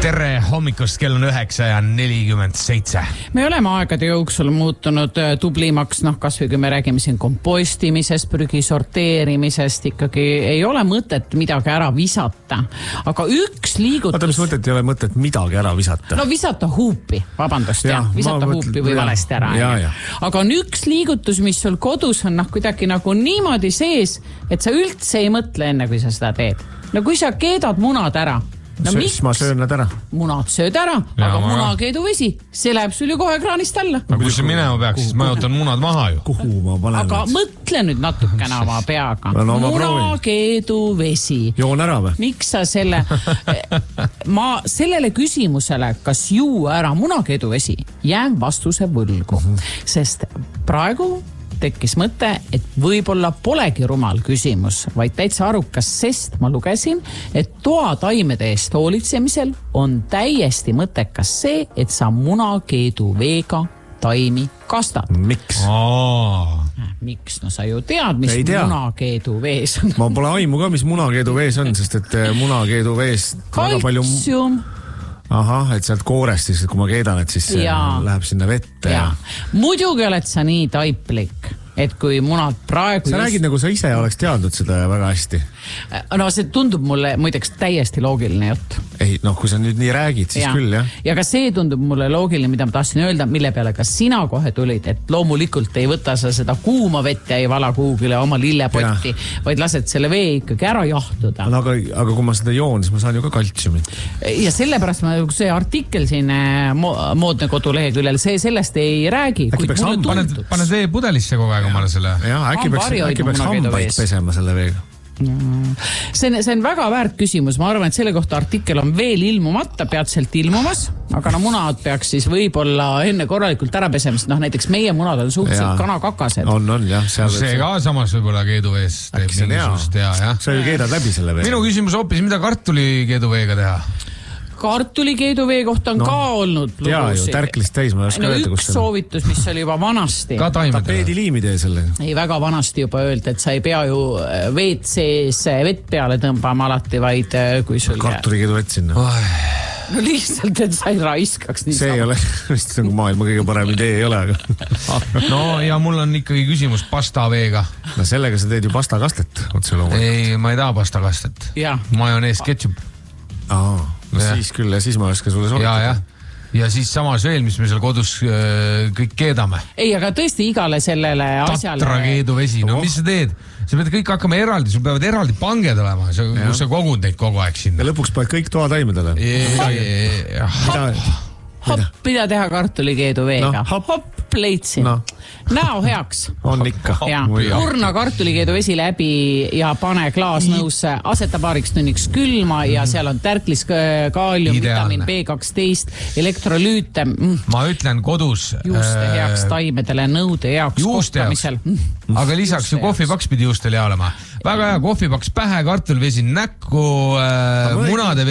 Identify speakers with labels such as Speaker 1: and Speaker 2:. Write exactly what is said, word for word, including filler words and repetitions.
Speaker 1: Tere hommikust, kell on üheksa ja nelikümmend seitse.
Speaker 2: Me oleme aegade jooksul muutunud tublimaks, noh, kas või kui me räägime siin kompostimisest, prügi sorteerimisest, ikkagi ei ole mõtet midagi ära visata. Aga üks liigutus...
Speaker 3: Oota, mis mõtet ei ole mõtet midagi ära visata?
Speaker 2: No visata huupi, vabandust, ja, jah, visata huupi mõtlen, või valesti ära.
Speaker 3: Ja, ja.
Speaker 2: Aga on üks liigutus, mis sul kodus on noh, kuidagi nagu niimoodi sees, et sa üldse ei mõtle enne, kui sa seda teed. No kui sa keedad munad ära, no
Speaker 3: Söö,
Speaker 2: miks?
Speaker 3: Ma söön nad ära.
Speaker 2: Munad sööd ära, ja, aga munakeeduvesi, see läheb sul ju kohe kraanist alla.
Speaker 1: Aga kui sa minema peaks, siis ma jotan munad maha ju.
Speaker 3: Kuhu ma panen?
Speaker 2: Aga nad? Mõtle nüüd natukene oma peaga.
Speaker 3: No, no,
Speaker 2: munakeeduvesi.
Speaker 3: Joon ära või?
Speaker 2: Miks sa selle... ma sellele küsimusele, kas juua ära munakeeduvesi, jään vastuse võlgu. Sest praegu tekkis mõte, et võib-olla polegi rumal küsimus, vaid täitsa arukas, sest ma lugesin, et toataimede eest hoolitsemisel on täiesti mõttekas see, et sa munakeedu veega taimi kastad.
Speaker 3: Miks?
Speaker 1: Aa.
Speaker 2: Miks? No sa ju tead, mis
Speaker 3: tea.
Speaker 2: munakeedu vees on.
Speaker 3: Ma pole aimu ka, mis munakeedu vees on, sest et munakeedu vees väga palju...
Speaker 2: Kaltsium.
Speaker 3: Ahah, et sealt koorest siis, kui ma keedan, et siis ja. Läheb sinna vette. Ja.
Speaker 2: Ja. Muidugi oled sa nii taiplik, et kui munad praegu...
Speaker 3: Sa just... räägid nagu sa ise oleks teadnud seda väga hästi.
Speaker 2: No see tundub mulle muideks täiesti loogiline jutt.
Speaker 3: Ei, noh, kui sa nüüd nii räägid, siis
Speaker 2: ja.
Speaker 3: Küll, jah.
Speaker 2: Ja ka see tundub mulle loogiline, mida ma tahtsin öelda, mille peale ka sina kohe tulid, et loomulikult ei võta sa seda kuuma vett ja ei vala kuhugile oma lillepotti, ja. Vaid lased selle vee ikkagi ära jahtuda.
Speaker 3: No, aga, aga kui ma seda joon, siis ma saan ju ka kaltsiumit.
Speaker 2: Ja sellepärast ma, see artikkel siin moodne koduleheküljel, see sellest ei räägi.
Speaker 3: Äkki peaks ham...
Speaker 1: paned, paned vee pudelisse kogu aeg omale selle?
Speaker 3: Ja, äkki peaks, äkki peaks hambaid pesema selle veega.
Speaker 2: See on, see on väga väärt küsimus. Ma arvan, et selle kohta artikkel on veel ilmumata, peatselt ilmumas, aga no munad peaks siis võib-olla enne korralikult ära pesemist. Noh, näiteks meie munad on suhteliselt kanakakased.
Speaker 3: On, on, jah.
Speaker 1: See, see ka samas võib-olla keeduvees teeb mingisugust hea, jah.
Speaker 3: Sa ju keedad läbi selle vee.
Speaker 1: Minu küsimus hoopis, mida kartuli keeduveega teha?
Speaker 2: Kartuli keeduvee kohta on no, ka olnud
Speaker 3: lugusi. Jaa ju, tärklist täis, ma ei oska
Speaker 2: no,
Speaker 3: öelda,
Speaker 2: üks soovitus, mis oli juba vanasti.
Speaker 1: Ka taimedele.
Speaker 3: Tapeediliimi tee sellega.
Speaker 2: Ei, väga vanasti juba öelda, et sa ei pea ju W C-s vett peale tõmbama alati, vaid kui sul...
Speaker 3: Kartuli keedu vett sinna.
Speaker 2: No lihtsalt, et sa ei raiskaks nii
Speaker 3: see sama. Ei ole, vist nagu maailma kõige parem idee ei ole. Aga...
Speaker 1: no ja mul on ikkagi küsimus pasta veega.
Speaker 3: No sellega sa teed ju pastakastet.
Speaker 1: Ei, ma ei taha pastakastet. Majonees, ketchup.
Speaker 3: Aa. No ja. Siis küll ja siis ma oska sulle soovitada.
Speaker 1: Ja, ja. Ja siis samas veel, mis me seal kodus äh, kõik keedame.
Speaker 2: Ei, aga tõesti igale sellele asjale...
Speaker 1: Tatra keeduvesi, no oh. Mis sa teed? Sa pead kõik hakkama eraldi, sul peavad eraldi panged olema, sa, kus sa kogud neid kogu aeg sinna.
Speaker 3: Ja lõpuks paned kõik toataimedele.
Speaker 2: Hopp, hopp, mida teha kartuli keeduveega?
Speaker 3: No, hopp,
Speaker 2: hopp, leidsin. No. Näo heaks.
Speaker 3: On ikka.
Speaker 2: Urna kartulikeedu vesi läbi ja pane klaas nõusse, aseta paariks tunniks külma ja seal on tärklis kaalium, vitamiin B kaksteist, elektrolüüte.
Speaker 1: Ma ütlen kodus...
Speaker 2: Juuste heaks taimedele, nõude heaks kohtamisel.
Speaker 1: Aga lisaks ju kohvipaks pidi juustel hea olema. Väga hea kohvipaks pähe, kartulvesi näkku, munade